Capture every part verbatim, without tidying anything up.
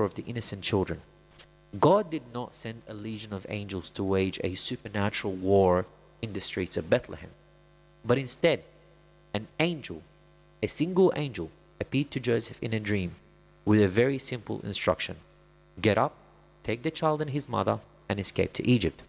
slaughter of the innocent children. God did not send a legion of angels to wage a supernatural war in the streets of Bethlehem, but instead, an angel, a single angel, appeared to Joseph in a dream with a very simple instruction: get up, take the child and his mother, and escape to Egypt.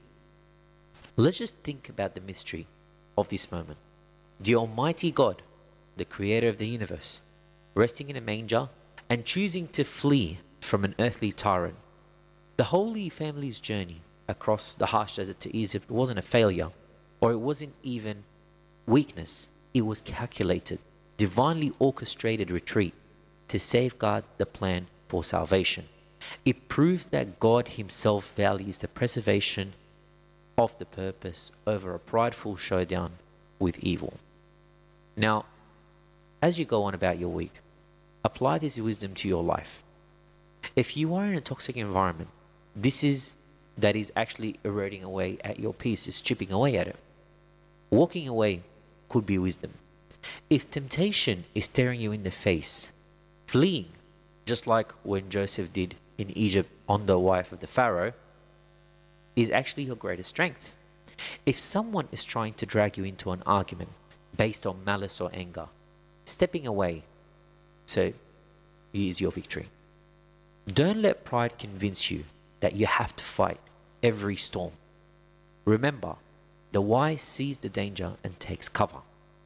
Let's just think about the mystery of this moment. The Almighty God, the creator of the universe, resting in a manger and choosing to flee from an earthly tyrant. The Holy Family's journey across the harsh desert to Egypt wasn't a failure, or it wasn't even weakness. It was calculated, divinely orchestrated retreat to safeguard the plan for salvation. It proves that God himself values the preservation of the purpose over a prideful showdown with evil. Now, as you go on about your week, apply this wisdom to your life. If you are in a toxic environment, this is that is actually eroding away at your peace, is chipping away at it. Walking away could be wisdom. If temptation is staring you in the face, fleeing, just like when Joseph did in Egypt on the wife of the Pharaoh, is actually your greatest strength. If someone is trying to drag you into an argument based on malice or anger, stepping away so is your victory. Don't let pride convince you that you have to fight every storm. Remember, the wise sees the danger and takes cover.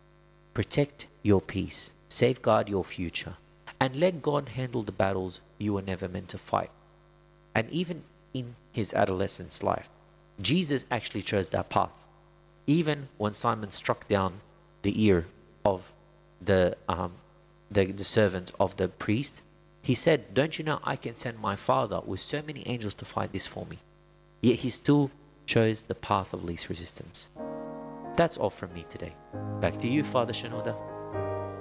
Protect your peace, safeguard your future, and let God handle the battles you were never meant to fight. And even in his adolescence life, Jesus actually chose that path. Even when Simon struck down the ear of the, um, the, the servant of the priest, he said, don't you know I can send my father with so many angels to fight this for me? Yet he still chose the path of least resistance. That's all from me today. Back to you, Father Shinoda.